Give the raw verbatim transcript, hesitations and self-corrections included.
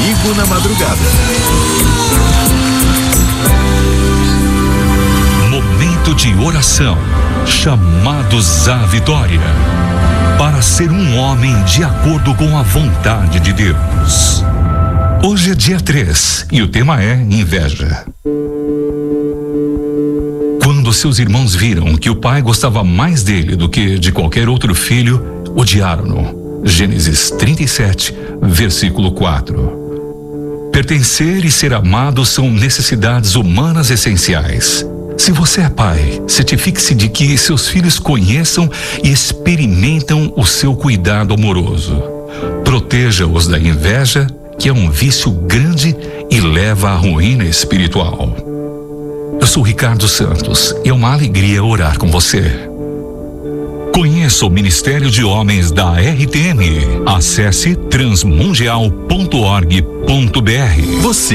Amigo na Madrugada. Momento de oração, chamados à vitória, para ser um homem de acordo com a vontade de Deus. Hoje é dia três e o tema é inveja. Quando seus irmãos viram que o pai gostava mais dele do que de qualquer outro filho, odiaram-no. Gênesis trinta e sete, versículo quatro. Pertencer e ser amado são necessidades humanas essenciais. Se você é pai, certifique-se de que seus filhos conheçam e experimentam o seu cuidado amoroso. Proteja-os da inveja, que é um vício grande e leva à ruína espiritual. Eu sou Ricardo Santos e é uma alegria orar com você. Conheça o Ministério de Homens da R T M. Acesse transmundial ponto org ponto br. Você